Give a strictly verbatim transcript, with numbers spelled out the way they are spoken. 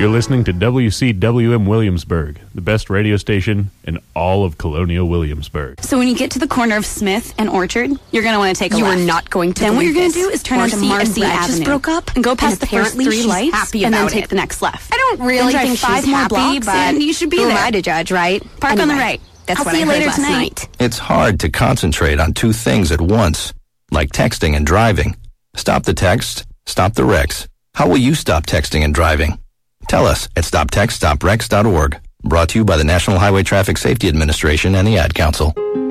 You're listening to W C W M Williamsburg, the best radio station in all of Colonial Williamsburg. So when you get to the corner of Smith and Orchard, you're going to want to take a you left. You are not going to Then what you're going this. to do is turn Marcy onto Marcy and Brad Avenue. just broke up, and go past and the first apparently three she's lights, happy and then about take it. the next left. I don't really then think drive five she's more happy, blocks, but and you should be who there. am I to judge, right? Park anyway, on the right. That's I'll what see I you heard later last tonight. night. It's hard to concentrate on two things at once, like texting and driving. Stop the text, stop the wrecks. How will you stop texting and driving? Tell us at stop text stop wrecks dot org. Brought to you by the National Highway Traffic Safety Administration and the Ad Council.